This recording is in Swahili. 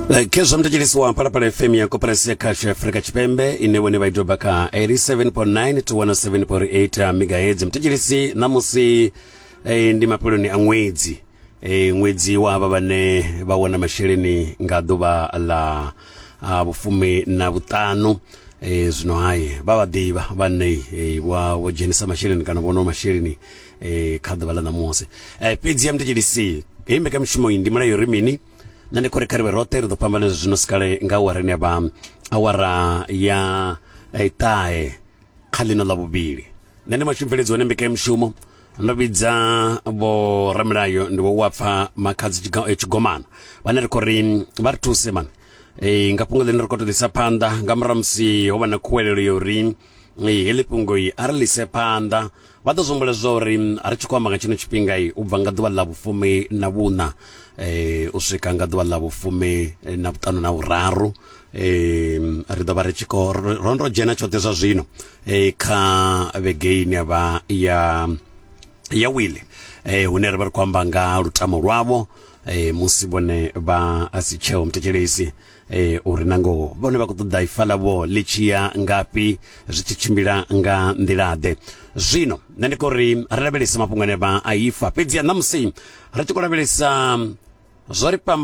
Kesho mtajilisiwa pala pala FM ya Koperasi ya Kasha Afrika Chipembe inewe ni waidobaka 87.9 to 107.8 MHz. Mtajilisi namusi ndi mapolo ni angwezi. Ngwezi wa babane bawana mashirini ngadoba la bufumi na butano. Zino haye baba diba bane wa jenisa mashirini kana bono mashirini kadobala na mose. Pidzi ya mtajilisi imeka mshimo indi mara yorimini nane kore karibe rote do pambana zino skale ngawara ne ba awara ya itae khalina la bubili nane mashimfelezo ne mbeke mshumo nobidza bo ramrayo ndo wafa makazi chigomana bana rekori bartuse man ngapunga le rekoto de sapanda ngamramsi obana kuwelelo yori elipungo yi arlise panda wadazombola zori arichikwamba ngachino chipingai ubvanga dwa la bufumi na buna usika nga dwa la bufumi na butano na uraru arida barechiko rondo jena chote za zino ka vegeini aba ya wili unere bar kwamba nga rutamo rwabo musibone ba asicheo mtecherezi urinango bone bakutudai falabo lichia ngapi zichichimbira nga ndirade zino nandikori arabelisa mapungane ba aifa pedzia namsi ratikorabelisa zori